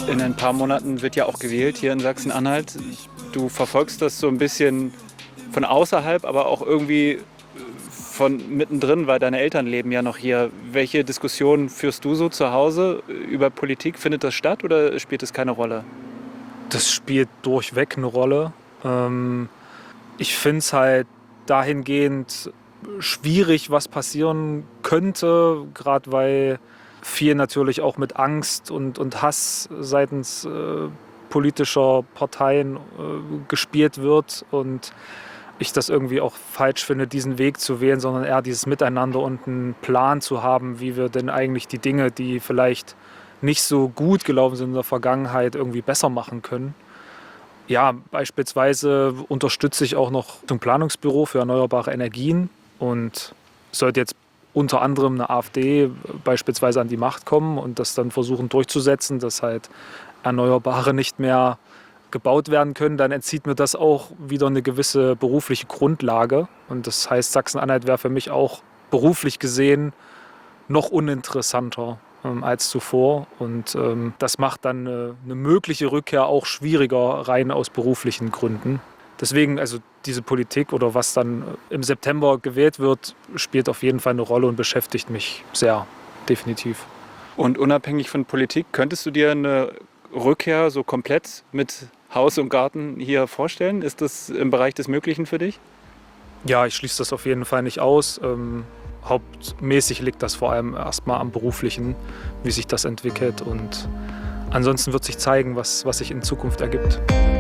In ein paar Monaten wird ja auch gewählt hier in Sachsen-Anhalt. Du verfolgst das so ein bisschen von außerhalb, aber auch irgendwie von mittendrin, weil deine Eltern leben ja noch hier. Welche Diskussionen führst du so zu Hause über Politik? Findet das statt oder spielt es keine Rolle? Das spielt durchweg eine Rolle. Ich finde es halt dahingehend schwierig, was passieren könnte, gerade weil viel natürlich auch mit Angst und Hass seitens politischer Parteien gespielt wird und ich das irgendwie auch falsch finde, diesen Weg zu wählen, sondern eher dieses Miteinander und einen Plan zu haben, wie wir denn eigentlich die Dinge, die vielleicht nicht so gut gelaufen sind in der Vergangenheit, irgendwie besser machen können. Ja, beispielsweise unterstütze ich auch noch ein Planungsbüro für erneuerbare Energien und sollte jetzt unter anderem eine AfD beispielsweise an die Macht kommen und das dann versuchen durchzusetzen, dass halt Erneuerbare nicht mehr gebaut werden können, dann entzieht mir das auch wieder eine gewisse berufliche Grundlage. Und das heißt, Sachsen-Anhalt wäre für mich auch beruflich gesehen noch uninteressanter als zuvor. Und das macht dann eine mögliche Rückkehr auch schwieriger, rein aus beruflichen Gründen. Deswegen, also diese Politik oder was dann im September gewählt wird, spielt auf jeden Fall eine Rolle und beschäftigt mich sehr, definitiv. Und unabhängig von Politik, könntest du dir eine Rückkehr so komplett mit Haus und Garten hier vorstellen? Ist das im Bereich des Möglichen für dich? Ja, ich schließe das auf jeden Fall nicht aus. Hauptmäßig liegt das vor allem erstmal am Beruflichen, wie sich das entwickelt. Und ansonsten wird sich zeigen, was sich in Zukunft ergibt.